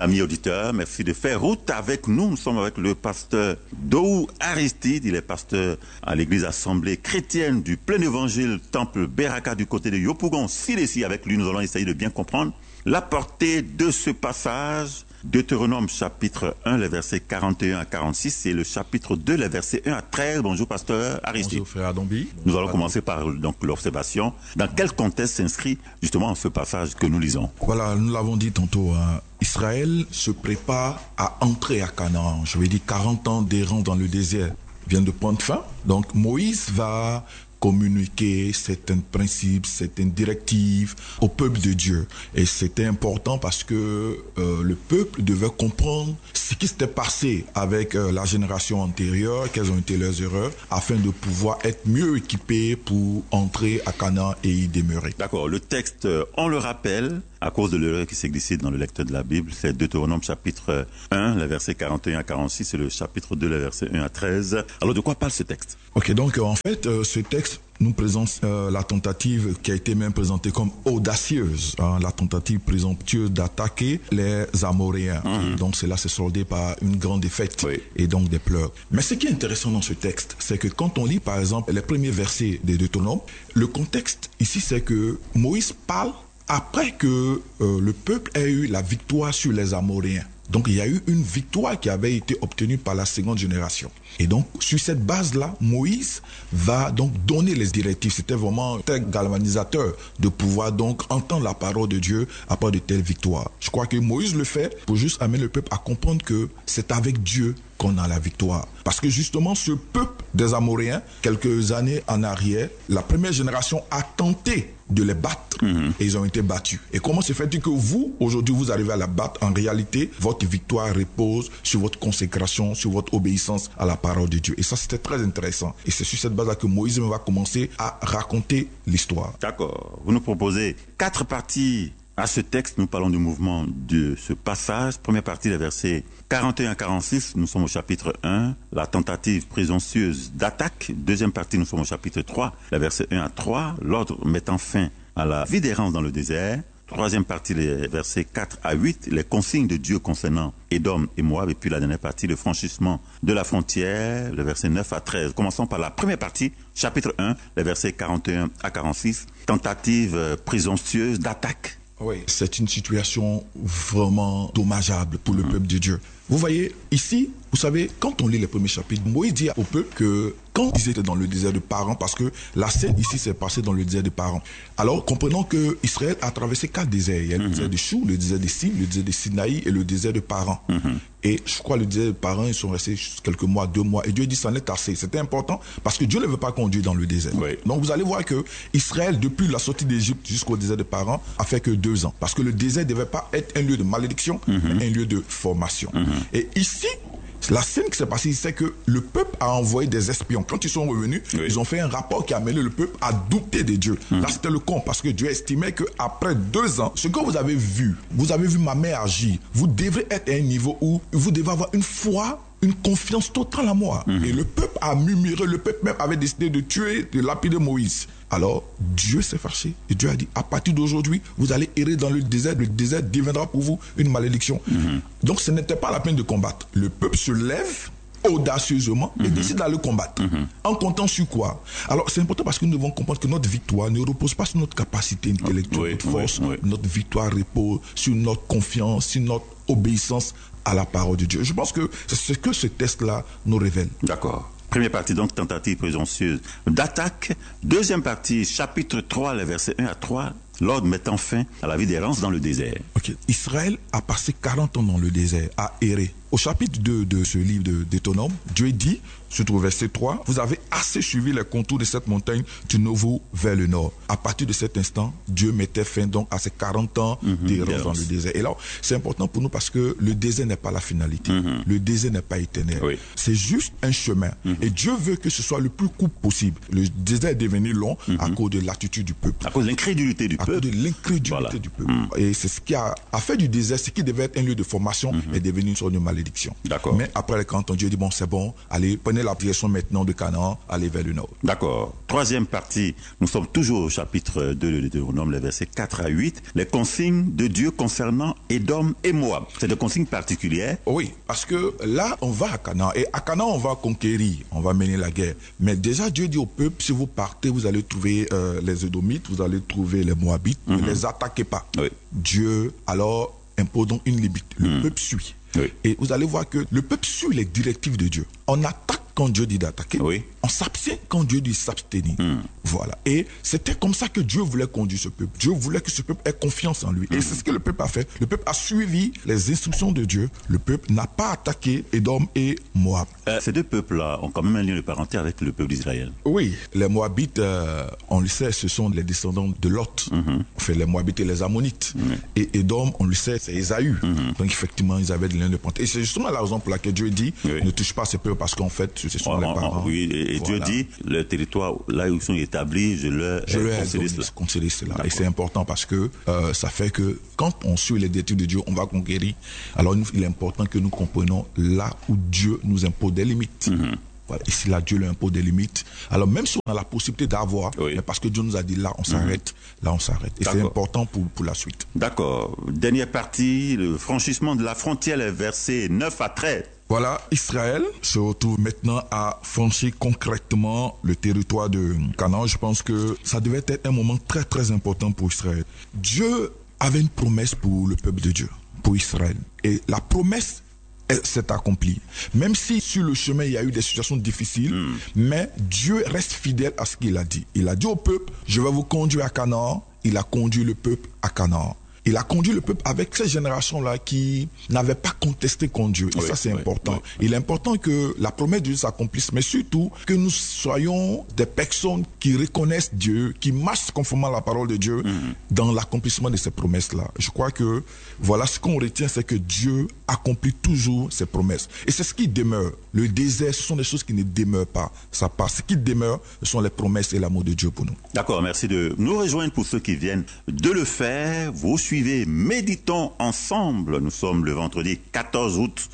Amis auditeurs, merci de faire route avec nous. Nous sommes avec le pasteur Dou Aristide. Il est pasteur à l'église Assemblée chrétienne du Plein Évangile, Temple Beraka du côté de Yopougon, Silesi. Avec lui, nous allons essayer de bien comprendre la portée de ce passage. Deutéronome chapitre 1, les versets 41 à 46 et le chapitre 2, les versets 1 à 13. Bonjour pasteur Aristide. Bonjour frère Adombi. Nous allons commencer par donc l'observation. Dans quel contexte s'inscrit justement ce passage que nous lisons? Voilà, nous l'avons dit tantôt, Israël se prépare à entrer à Canaan. Je vais dire 40 ans d'errance dans le désert viennent de prendre fin. Donc Moïse va communiquer certains principes, certaines directives au peuple de Dieu. Et c'était important parce que le peuple devait comprendre ce qui s'était passé avec la génération antérieure, quelles ont été leurs erreurs, afin de pouvoir être mieux équipés pour entrer à Canaan et y demeurer. D'accord, le texte, on le rappelle, à cause de l'erreur qui s'est glissée dans le lecteur de la Bible, c'est Deutéronome chapitre 1, les versets 41 à 46 et le chapitre 2, les versets 1 à 13. Alors de quoi parle ce texte? Ok, donc en fait, ce texte nous présente la tentative qui a été même présentée comme audacieuse, la tentative présomptueuse d'attaquer les Amoréens. Donc cela s'est soldé par une grande défaite et donc des pleurs. Mais ce qui est intéressant dans ce texte, c'est que quand on lit par exemple les premiers versets des Deutéronomes, le contexte ici c'est que Moïse parle après que le peuple ait eu la victoire sur les Amoréens. Donc il y a eu une victoire qui avait été obtenue par la seconde génération. Et donc sur cette base-là, Moïse va donc donner les directives. C'était vraiment un galvanisateur de pouvoir donc entendre la parole de Dieu après de telles victoires. Je crois que Moïse le fait pour juste amener le peuple à comprendre que c'est avec Dieu qu'on a la victoire. Parce que justement ce peuple des Amoréens, quelques années en arrière, la première génération a tenté de les battre et ils ont été battus. Et comment se fait-il que vous, aujourd'hui, vous arrivez à la battre? En réalité, votre victoire repose sur votre consécration, sur votre obéissance à la parole de Dieu. Et ça, c'était très intéressant. Et c'est sur cette base-là que Moïse va commencer à raconter l'histoire. D'accord. Vous nous proposez 4 parties à ce texte. Nous parlons du mouvement de ce passage. Première partie, les versets 41 à 46. Nous sommes au chapitre 1, la tentative présomptueuse d'attaque. Deuxième partie, nous sommes au chapitre 3, les versets 1 à 3. L'ordre mettant fin à la vie d'errance dans le désert. Troisième partie, les versets 4 à 8, les consignes de Dieu concernant Édom et Moab. Et puis la dernière partie, le franchissement de la frontière, les versets 9 à 13. Commençons par la première partie, chapitre 1, les versets 41 à 46. Tentative présomptueuse d'attaque. Oui, c'est une situation vraiment dommageable pour le peuple de Dieu. Vous voyez, ici, vous savez, quand on lit les premiers chapitres, Moïse dit au peuple que quand ils étaient dans le désert de Paran, parce que la scène ici s'est passée dans le désert de Paran. Alors, comprenons que Israël a traversé 4 déserts. Il y a le désert de Chou, le désert de Sin, le désert de Sinaï et le désert de Paran. Et je crois le désert de Paran, ils sont restés quelques mois, 2 mois. Et Dieu dit, ça en est assez. C'était important parce que Dieu ne veut pas conduire dans le désert. Oui. Donc, vous allez voir que Israël, depuis la sortie d'Égypte jusqu'au désert de Paran, a fait que 2 ans. Parce que le désert ne devait pas être un lieu de malédiction, mais un lieu de formation. Et ici, la scène qui s'est passée, c'est que le peuple a envoyé des espions. Quand ils sont revenus, ils ont fait un rapport qui a amené le peuple à douter de Dieu. Là, c'était le con, parce que Dieu estimait qu'après 2 ans, ce que vous avez vu ma mère agir, vous devrez être à un niveau où vous devez avoir une foi, une confiance totale en moi. Et le peuple a murmuré, le peuple même avait décidé de tuer, de lapider Moïse. Alors, Dieu s'est fâché et Dieu a dit, à partir d'aujourd'hui, vous allez errer dans le désert deviendra pour vous une malédiction. Donc, ce n'était pas la peine de combattre. Le peuple se lève audacieusement et décide d'aller combattre. En comptant sur quoi? Alors, c'est important parce que nous devons comprendre que notre victoire ne repose pas sur notre capacité intellectuelle, notre force. Notre victoire repose sur notre confiance, sur notre obéissance à la parole de Dieu. Je pense que c'est ce que ce texte-là nous révèle. D'accord. Première partie, donc, tentative présomptueuse d'attaque. Deuxième partie, chapitre 3, les versets 1 à 3, l'ordre mettant fin à la vie d'errance dans le désert. Ok. Israël a passé 40 ans dans le désert, à errer. Au chapitre 2 de ce livre de Deutéronome, Dieu dit, surtout au verset 3, vous avez assez suivi les contours de cette montagne du Nouveau vers le nord. À partir de cet instant, Dieu mettait fin donc à ces 40 ans d'errance dans le désert. Et là, c'est important pour nous parce que le désert n'est pas la finalité. Le désert n'est pas éternel. C'est juste un chemin. Et Dieu veut que ce soit le plus court possible. Le désert est devenu long à cause de l'attitude du peuple. À cause de l'incrédulité du peuple. À cause de l'incrédulité du peuple. Et c'est ce qui a fait du désert, ce qui devait être un lieu de formation, est devenu une sorte de malédiction. malédiction. D'accord. Mais après les 40 ans, Dieu dit, bon, c'est bon, allez, prenez la direction maintenant de Canaan, allez vers le nord. D'accord. Troisième partie, nous sommes toujours au chapitre 2 de Deutéronome, les versets 4 à 8, les consignes de Dieu concernant Édom et Moab. C'est des consignes particulières. Oui, parce que là, on va à Canaan, et à Canaan, on va conquérir, on va mener la guerre. Mais déjà, Dieu dit au peuple, si vous partez, vous allez trouver les Édomites, vous allez trouver les Moabites, ne les attaquez pas. Oui. Dieu, alors, impose donc une limite. Le peuple suit. Oui. Et vous allez voir que le peuple suit les directives de Dieu. On attaque quand Dieu dit d'attaquer. Oui. On s'abstient quand Dieu dit s'abstenir. Voilà. Et c'était comme ça que Dieu voulait conduire ce peuple. Dieu voulait que ce peuple ait confiance en lui. Et c'est ce que le peuple a fait. Le peuple a suivi les instructions de Dieu. Le peuple n'a pas attaqué Édom et Moab. Ces deux peuples-là ont quand même un lien de parenté avec le peuple d'Israël. Oui, les Moabites, on le sait, ce sont les descendants de Lot. Enfin, les Moabites et les Ammonites. Et Édom, on le sait, c'est Ésaü. Donc effectivement, ils avaient des liens de parenté. Et c'est justement la raison pour laquelle Dieu dit, ne touche pas ces peuples parce qu'en fait, ce sont les parents. Oui, et Dieu dit, le territoire là où ils sont établis, je leur ai concédé cela. Et c'est important parce que ça fait que quand on suit les directives de Dieu, on va conquérir. Alors il est important que nous comprenions là où Dieu nous impose des limites. Voilà. Et si là Dieu lui impose des limites, alors même si on a la possibilité d'avoir, mais parce que Dieu nous a dit là on s'arrête, là on s'arrête. Et c'est important pour la suite. D'accord. Dernière partie, le franchissement de la frontière, les versets 9 à 13. Voilà, Israël se retrouve maintenant à franchir concrètement le territoire de Canaan. Je pense que ça devait être un moment très très important pour Israël. Dieu avait une promesse pour le peuple de Dieu, pour Israël. Et la promesse s'est accomplie. Même si sur le chemin il y a eu des situations difficiles, mais Dieu reste fidèle à ce qu'il a dit. Il a dit au peuple, je vais vous conduire à Canaan. Il a conduit le peuple à Canaan. Il a conduit le peuple avec cette génération-là qui n'avait pas contesté contre Dieu. Et ça, c'est important. Il est important que la promesse de Dieu s'accomplisse, mais surtout que nous soyons des personnes qui reconnaissent Dieu, qui marchent conformément à la parole de Dieu dans l'accomplissement de ces promesses-là. Je crois que voilà ce qu'on retient, c'est que Dieu accomplit toujours ses promesses. Et c'est ce qui demeure. Le désert, ce sont des choses qui ne demeurent pas. Ça passe. Ce qui demeure, ce sont les promesses et l'amour de Dieu pour nous. D'accord, merci de nous rejoindre pour ceux qui viennent de le faire. Vous suivez, méditons ensemble. Nous sommes le vendredi 14 août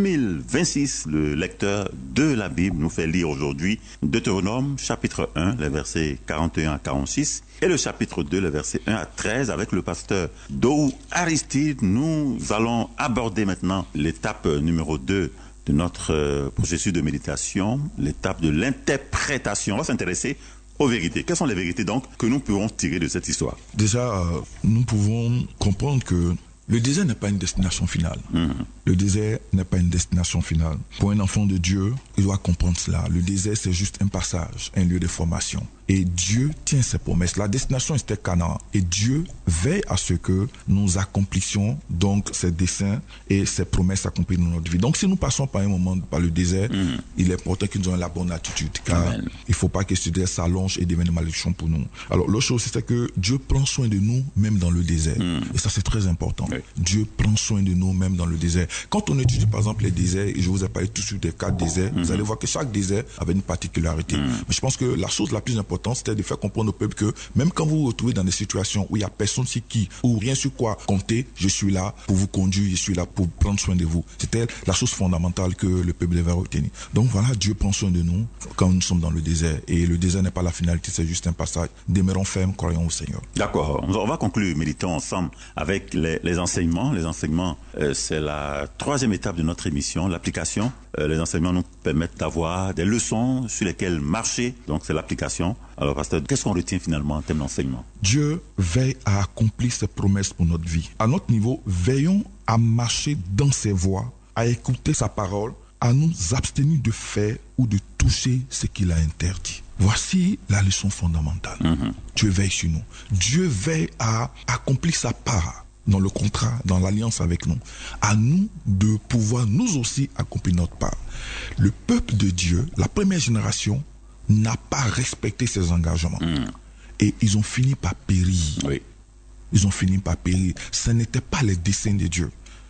2026. Le lecteur de la Bible nous fait lire aujourd'hui Deutéronome chapitre 1, les versets 41 à 46 et le chapitre 2, les versets 1 à 13 avec le pasteur Dou Aristide. Nous allons aborder maintenant l'étape numéro 2 de notre processus de méditation, l'étape de l'interprétation. On va s'intéresser aux vérités. Quelles sont les vérités donc que nous pouvons tirer de cette histoire? Déjà, nous pouvons comprendre que le désert n'est pas une destination finale. Le désert n'est pas une destination finale. Pour un enfant de Dieu, il doit comprendre cela. Le désert, c'est juste un passage, un lieu de formation. Et Dieu tient ses promesses. La destination était Canaan. Et Dieu veille à ce que nous accomplissions donc ses desseins et ses promesses accomplies dans notre vie. Donc si nous passons par un moment par le désert, il est important que nous ayons la bonne attitude. Car il ne faut pas que ce désert s'allonge et devienne une malédiction pour nous. Alors l'autre chose, c'est que Dieu prend soin de nous même dans le désert. Et ça, c'est très important. Dieu prend soin de nous même dans le désert. Quand on étudie par exemple les déserts, et je vous ai parlé tout de suite des 4 déserts, vous allez voir que chaque désert avait une particularité. Mais je pense que la chose la plus importante, c'était de faire comprendre au peuple que même quand vous vous retrouvez dans des situations où il n'y a personne sur qui ou rien sur quoi compter, je suis là pour vous conduire, je suis là pour prendre soin de vous. C'était la chose fondamentale que le peuple devait retenir. Donc voilà, Dieu prend soin de nous quand nous sommes dans le désert. Et le désert n'est pas la finalité, c'est juste un passage. Demeurons fermes, croyons au Seigneur. D'accord. On va conclure, méditons ensemble avec les enseignements. Les enseignements, c'est la troisième étape de notre émission, l'application. Les enseignements nous permettent d'avoir des leçons sur lesquelles marcher. Donc c'est l'application. Alors pasteur, qu'est-ce qu'on retient finalement en termes d'enseignement? Dieu veille à accomplir ses promesses pour notre vie. À notre niveau, veillons à marcher dans ses voies, à écouter sa parole, à nous abstenir de faire ou de toucher ce qu'il a interdit. Voici la leçon fondamentale. Dieu veille sur nous. Dieu veille à accomplir sa part dans le contrat, dans l'alliance avec nous. À nous de pouvoir nous aussi accomplir notre part. Le peuple de Dieu, la première génération, n'a pas respecté ses engagements. Et ils ont fini par périr. Ils ont fini par périr. Ce n'était pas les desseins de Dieu.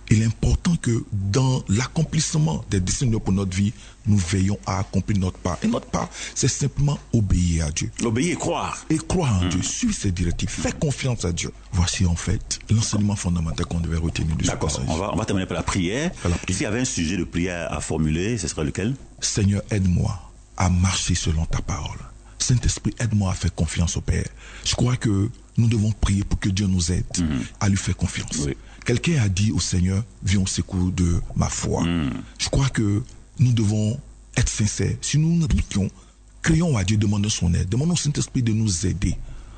il est important que dans l'accomplissement des desseins pour notre vie, nous veillons à accomplir notre part. Et notre part, c'est simplement obéir à Dieu. Obéir et croire. Et croire en Dieu, suivre ses directives, faire confiance à Dieu. Voici en fait l'enseignement fondamental qu'on devait retenir de ce passage. On va terminer par la prière. S'il y avait un sujet de prière à formuler, ce serait lequel? Seigneur, aide-moi à marcher selon ta parole. Saint-Esprit, aide-moi à faire confiance au Père. Je crois que nous devons prier pour que Dieu nous aide à lui faire confiance. Oui. Quelqu'un a dit au Seigneur, viens au secours de ma foi. Je crois que nous devons être sincères. Si nous nous doutons, crions à Dieu, demandons son aide. Demandons au Saint-Esprit de nous aider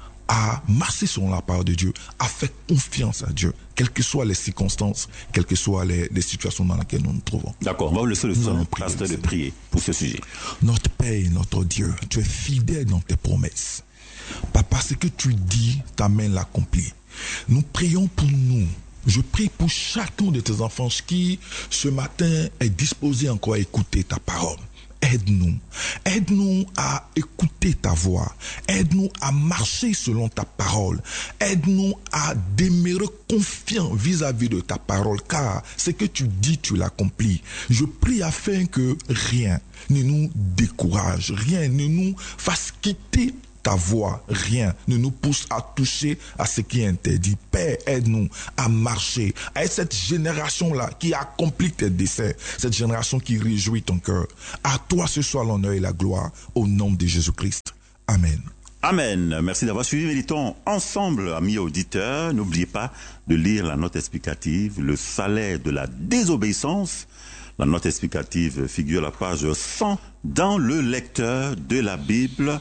à marcher selon la parole de Dieu, à faire confiance à Dieu, quelles que soient les circonstances, quelles que soient les situations dans lesquelles nous nous trouvons. D'accord, on va vous laisser le temps, pasteur, de prier pour ce sujet. Notre Père et notre Dieu, tu es fidèle dans tes promesses. Papa, ce que tu dis, ta main l'accomplit. Nous prions pour nous. Je prie pour chacun de tes enfants qui, ce matin, est disposé encore à écouter ta parole. Aide-nous. Aide-nous à écouter ta voix. Aide-nous à marcher selon ta parole. Aide-nous à demeurer confiants vis-à-vis de ta parole, car ce que tu dis, tu l'accomplis. Je prie afin que rien ne nous décourage, rien ne nous fasse quitter ta voix, rien ne nous pousse à toucher à ce qui est interdit. Père, aide-nous à marcher, à être cette génération-là qui accomplit tes desseins, cette génération qui réjouit ton cœur. À toi ce soit l'honneur et la gloire, au nom de Jésus-Christ. Amen. Amen. Merci d'avoir suivi. Méditons ensemble, amis auditeurs. N'oubliez pas de lire la note explicative, le salaire de la désobéissance. La note explicative figure à la page 100 dans le lecteur de la Bible.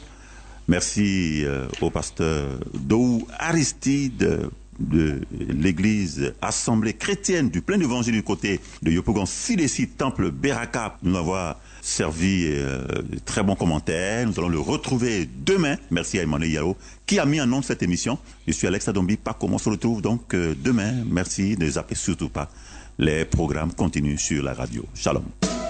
Merci au pasteur Dou Aristide de l'église Assemblée chrétienne du plein évangile du côté de Yopougon Silesi Temple Beraka. Nous avons servi de très bons commentaires. Nous allons le retrouver demain. Merci à Emmanuel Yao qui a mis en nom cette émission. Je suis Alex Adombi. On se retrouve donc demain. Merci. Ne zappez surtout pas. Les programmes continuent sur la radio. Shalom.